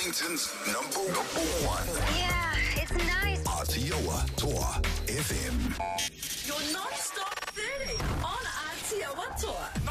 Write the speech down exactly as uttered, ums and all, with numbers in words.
Wellington's number, number one. Yeah, it's nice. Aotearoa Toa F M. Your non-stop thirty on Aotearoa Toa.